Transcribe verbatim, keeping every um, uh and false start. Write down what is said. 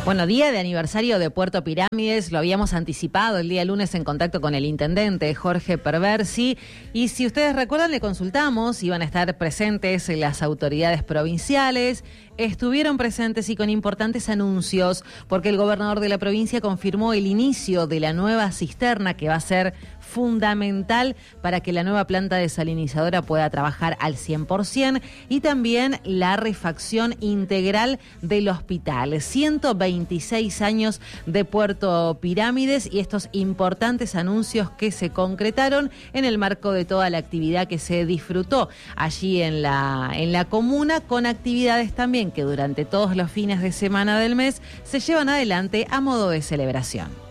Bueno, día de aniversario de Puerto Pirámides, lo habíamos anticipado el día lunes en contacto con el intendente Jorge Perversi, y si ustedes recuerdan le consultamos, iban a estar presentes las autoridades provinciales, estuvieron presentes y con importantes anuncios, porque el gobernador de la provincia confirmó el inicio de la nueva cisterna que va a ser fundamental para que la nueva planta desalinizadora pueda trabajar al cien por ciento, y también la refacción integral del hospital. ciento veintiséis años de Puerto Pirámides y estos importantes anuncios que se concretaron en el marco de toda la actividad que se disfrutó allí en la, en la comuna, con actividades también que durante todos los fines de semana del mes se llevan adelante a modo de celebración.